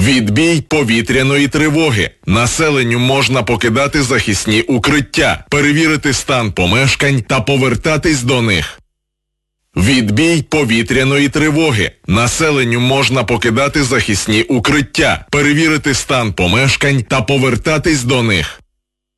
Відбій повітряної тривоги. Населенню можна покидати захисні укриття, перевірити стан помешкань та повертатись до них. Відбій повітряної тривоги. Населенню можна покидати захисні укриття, перевірити стан помешкань та повертатись до них.